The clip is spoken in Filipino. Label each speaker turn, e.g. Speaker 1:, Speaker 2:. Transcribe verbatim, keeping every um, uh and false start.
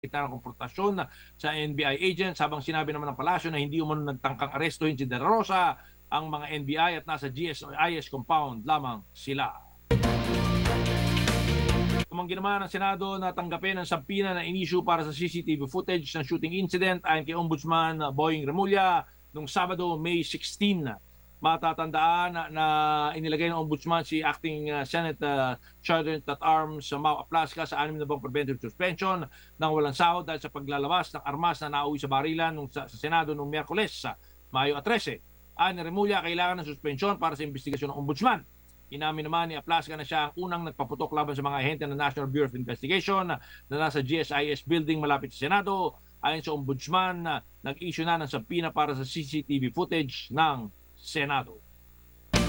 Speaker 1: kita ng komportasyon sa N B I agents habang sinabi naman ng palasyo na hindi umano nagtangkang arestuhin si De La Rosa ang mga N B I at nasa G S I S compound lamang sila. Tumanggi naman ang Senado na tanggapin ang subpoena na inisyu para sa C C T V footage ng shooting incident ayon kay Ombudsman Boying Remulla noong Sabado, May sixteen. Matatandaan na, na inilagay ng Ombudsman si Acting uh, Senate uh, Sergeant at Arms uh, Mau Aplasca sa anim na buwang preventive suspension nang walang sahod dahil sa paglalawas ng armas na nauwi sa barilan nung sa, sa Senado noong Miyerkules, sa Mayo thirteen. Ayon ni Remulla, kailangan ng suspensyon para sa investigasyon ng Ombudsman. Inamin naman ni Aplasca na siya ang unang nagpaputok laban sa mga ahente ng National Bureau of Investigation na nasa G S I S building malapit sa Senado. Ayon sa Ombudsman, nag-issue na ng subpoena para sa C C T V footage ng Senado.